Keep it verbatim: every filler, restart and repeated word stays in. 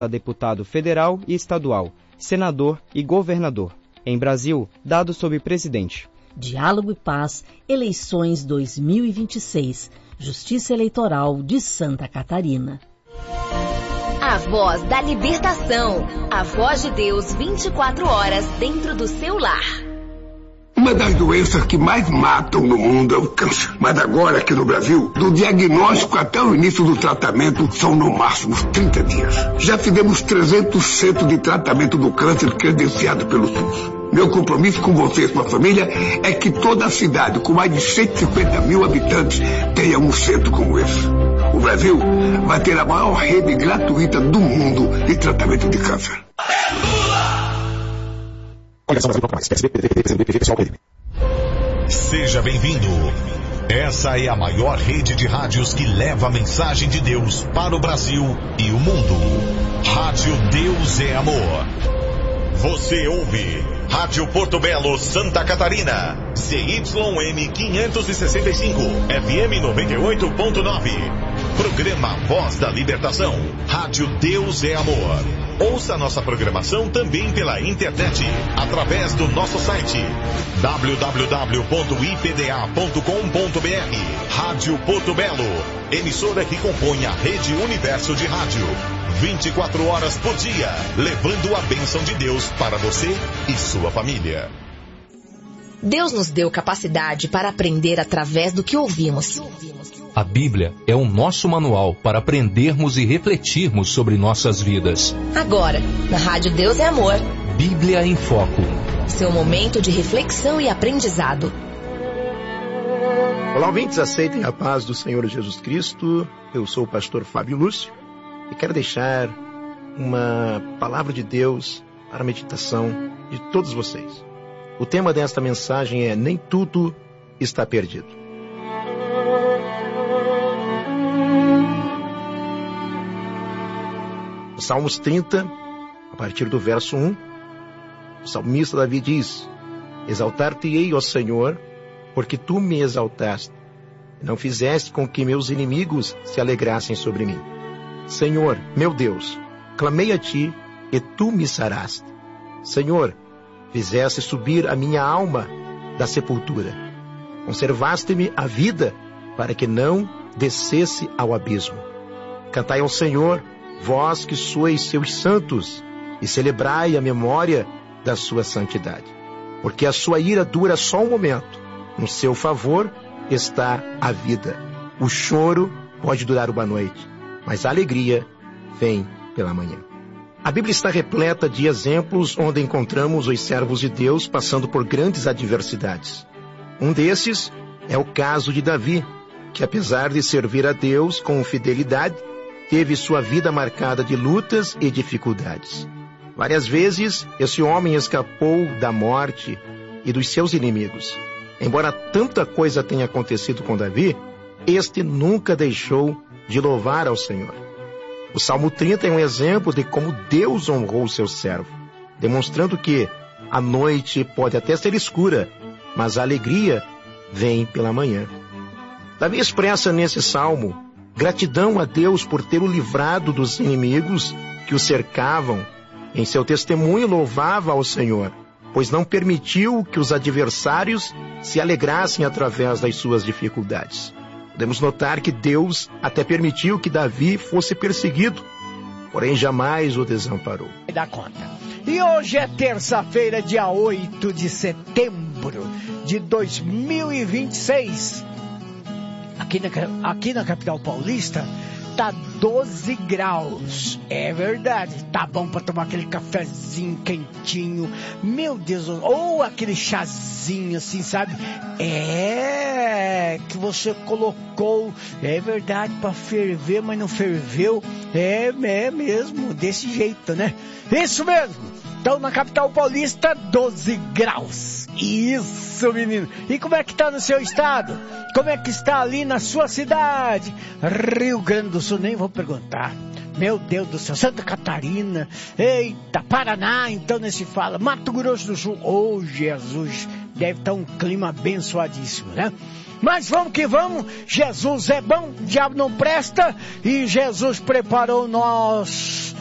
a deputado federal e estadual, senador e governador. Em Brasil, dados sobre presidente. Diálogo e Paz, eleições dois mil e vinte e seis, Justiça Eleitoral de Santa Catarina. A voz da libertação, a voz de Deus vinte e quatro horas dentro do seu lar. Uma das doenças que mais matam no mundo é o câncer. Mas agora, aqui no Brasil, do diagnóstico até o início do tratamento, são no máximo trinta dias. Já fizemos trezentos centros de tratamento do câncer credenciados pelo SUS. Meu compromisso com você e sua família é que toda a cidade, com mais de cento e cinquenta mil habitantes, tenha um centro como esse. O Brasil vai ter a maior rede gratuita do mundo de tratamento de câncer. Seja bem-vindo. Essa é a maior rede de rádios que leva a mensagem de Deus para o Brasil e o mundo. Rádio Deus é Amor. Você ouve Rádio Porto Belo, Santa Catarina, C Y M quinhentos e sessenta e cinco, F M noventa e oito ponto nove. Programa Voz da Libertação, Rádio Deus é Amor. Ouça nossa programação também pela internet, através do nosso site w w w ponto i p d a ponto com ponto b r. Rádio Porto Belo, emissora que compõe a Rede Universo de Rádio. vinte e quatro horas por dia, levando a bênção de Deus para você e sua família. Deus nos deu capacidade para aprender através do que ouvimos. A Bíblia é o nosso manual para aprendermos e refletirmos sobre nossas vidas. Agora, na Rádio Deus é Amor. Bíblia em Foco. Seu momento de reflexão e aprendizado. Olá, ouvintes, aceitem a paz do Senhor Jesus Cristo. Eu sou o pastor Fábio Lúcio e quero deixar uma palavra de Deus para a meditação de todos vocês. O tema desta mensagem é: nem tudo está perdido. O Salmos trinta, a partir do verso um, o salmista Davi diz: exaltar-te-ei, ó Senhor, porque tu me exaltaste, e não fizeste com que meus inimigos se alegrassem sobre mim. Senhor, meu Deus, clamei a ti, e tu me saraste. Senhor, fizeste subir a minha alma da sepultura. Conservaste-me a vida, para que não descesse ao abismo. Cantai ao Senhor, vós que sois seus santos, e celebrai a memória da sua santidade. Porque a sua ira dura só um momento, no seu favor está a vida. O choro pode durar uma noite, mas a alegria vem pela manhã. A Bíblia está repleta de exemplos onde encontramos os servos de Deus passando por grandes adversidades. Um desses é o caso de Davi, que apesar de servir a Deus com fidelidade, teve sua vida marcada de lutas e dificuldades. Várias vezes, esse homem escapou da morte e dos seus inimigos. Embora tanta coisa tenha acontecido com Davi, este nunca deixou de louvar ao Senhor. O Salmo trinta é um exemplo de como Deus honrou o seu servo, demonstrando que a noite pode até ser escura, mas a alegria vem pela manhã. Davi expressa nesse salmo gratidão a Deus por ter o livrado dos inimigos que o cercavam. Em seu testemunho louvava ao Senhor, pois não permitiu que os adversários se alegrassem através das suas dificuldades. Podemos notar que Deus até permitiu que Davi fosse perseguido, porém jamais o desamparou. Dá conta. E hoje é terça-feira, dia oito de setembro de dois mil e vinte e seis. Aqui na, aqui na capital paulista tá doze graus. É verdade, tá bom para tomar aquele cafezinho quentinho. Meu Deus, ou aquele chazinho assim, sabe? É, que você colocou, é verdade, para ferver, mas não ferveu. É, é mesmo, desse jeito, né? Isso mesmo. Então, na capital paulista, doze graus. Isso, menino. E como é que tá no seu estado? Como é que está ali na sua cidade? Rio Grande do Sul, nem vou perguntar. Meu Deus do céu, Santa Catarina, eita, Paraná, então nem se fala. Mato Grosso do Sul, oh Jesus, deve estar um clima abençoadíssimo, né? Mas vamos que vamos, Jesus é bom, o diabo não presta, e Jesus preparou nós